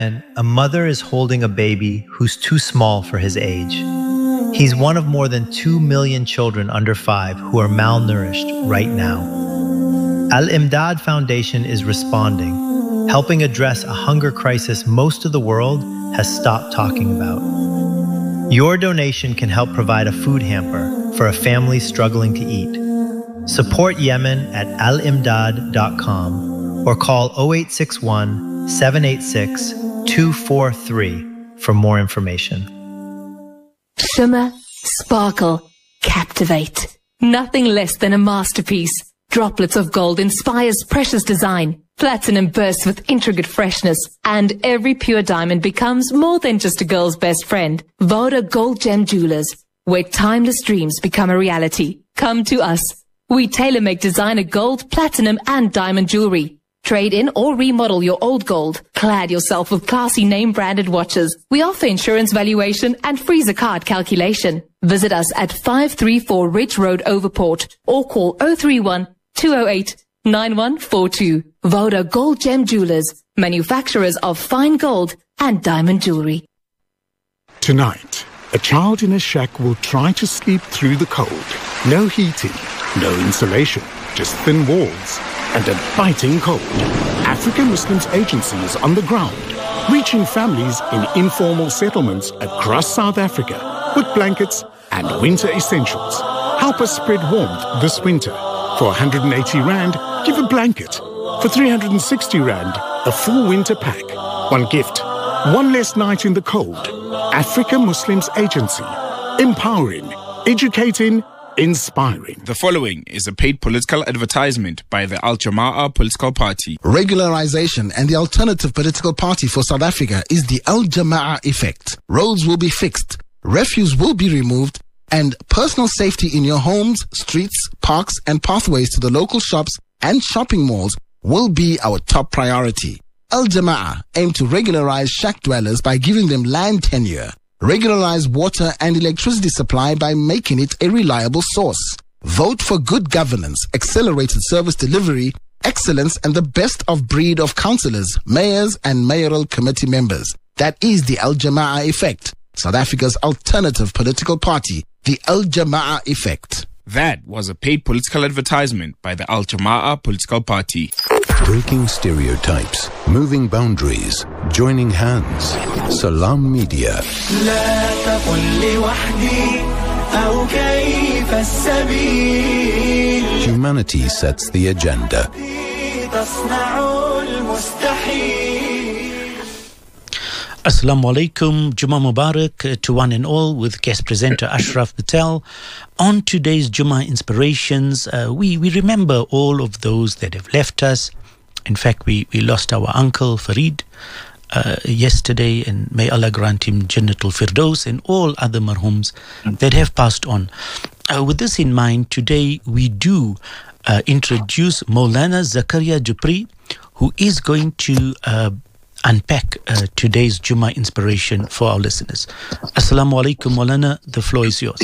And a mother is holding a baby who's too small for his age. He's one of more than 2 million children under 5 who are malnourished right now. Al-Imdad Foundation is responding, helping address a hunger crisis most of the world has stopped talking about. Your donation can help provide a food hamper for a family struggling to eat. Support Yemen at alimdad.com or call 0861 786 243 for more information. Shimmer, sparkle, captivate. Nothing less than a masterpiece. Droplets of gold inspires precious design. Platinum bursts with intricate freshness. And every pure diamond becomes more than just a girl's best friend. Voda Gold Gem Jewelers, where timeless dreams become a reality. Come to us. We tailor-make designer gold, platinum, and diamond jewelry. Trade in or remodel your old gold. Clad yourself with classy name-branded watches. We offer insurance valuation and free zakat calculation. Visit us at 534 Ridge Road, Overport, or call 031-208-9142. Voda Gold Gem Jewelers, manufacturers of fine gold and diamond jewelry. Tonight, a child in a shack will try to sleep through the cold. No heating, no insulation, just thin walls and a biting cold. African Muslims Agency is on the ground, reaching families in informal settlements across South Africa with blankets and winter essentials. Help us spread warmth this winter. For 180 Rand, give a blanket. For 360 Rand, a full winter pack. One gift, one less night in the cold. African Muslims Agency. Empowering, educating, inspiring. The following is a paid political advertisement by the Al Jama'ah political party. Regularization and the alternative political party for South Africa is the Al Jama'ah effect. Roads will be fixed, refuse will be removed, and personal safety in your homes, streets, parks, and pathways to the local shops and shopping malls will be our top priority. Al Jama'ah aim to regularize shack dwellers by giving them land tenure. Regularize water and electricity supply by making it a reliable source. Vote for good governance, accelerated service delivery, excellence, and the best of breed of councillors, mayors, and mayoral committee members. That is the Al Jama'ah effect. South Africa's alternative political party, the Al Jama'ah effect. That was a paid political advertisement by the Al Jama'ah political party. Breaking stereotypes, moving boundaries, joining hands. Salam Media. Humanity sets the agenda. Assalamu alaikum, Jummah Mubarak to one and all with guest presenter Ashraf Patel. On today's Jummah Inspirations, we remember all of those that have left us. In fact, we lost our uncle Farid yesterday, and may Allah grant him Jannatul Firdaus and all other marhums that have passed on. With this in mind, today we do introduce Maulana Zakaria Jupri, who is going to unpack today's Jummah inspiration for our listeners. Assalamu alaikum, Maulana. The floor is yours.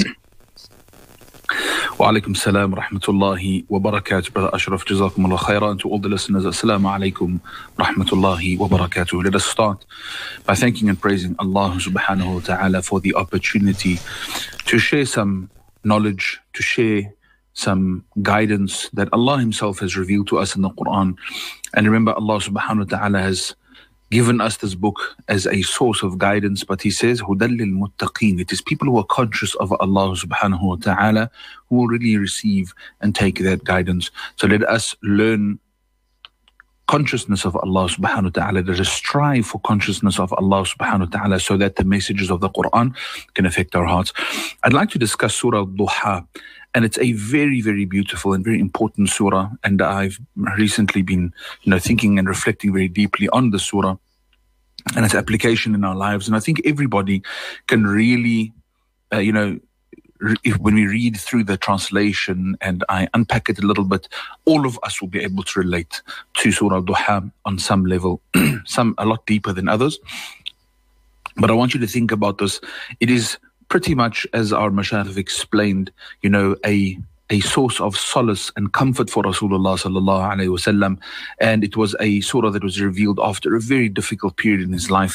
Wa alaikum salam wa rahmatullahi wa barakatuh. Brother Ashraf, jazakumullah khairan. And to all the listeners, assalamu alaikum wa rahmatullahi wa barakatuh. Let us start by thanking and praising Allah subhanahu wa ta'ala for the opportunity to share some knowledge, to share some guidance that Allah Himself has revealed to us in the Quran. And remember, Allah subhanahu wa ta'ala has given us this book as a source of guidance, but He says, هُدًى لِلْمُتَّقِينَ. It is people who are conscious of Allah subhanahu wa ta'ala who will really receive and take that guidance. So let us learn consciousness of Allah subhanahu wa ta'ala. Let us strive for consciousness of Allah subhanahu wa ta'ala so that the messages of the Quran can affect our hearts. I'd like to discuss Surah Duha. And it's a very, very beautiful and very important surah. And I've recently been, thinking and reflecting very deeply on the surah and its application in our lives. And I think everybody can really, when we read through the translation and I unpack it a little bit, all of us will be able to relate to Surah Duha on some level, some a lot deeper than others. But I want you to think about this. It is pretty much, as our mashayikh have explained, a a source of solace and comfort for Rasulullah sallallahu alaihi wasallam, and it was a surah that was revealed after a very difficult period in his life.